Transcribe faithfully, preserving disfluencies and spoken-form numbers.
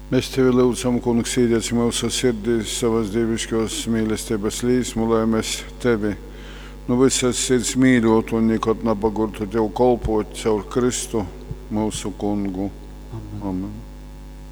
Mēs Tevi lūdzam, Kungs, iededz mūsu sirdīs savas dievišķos mīlestības līsmu, lai mēs Tevi no visas sirds mīļot un nekad nepagurtu Tev kolpot caur Kristu mūsu Kungu. Amen. Amen.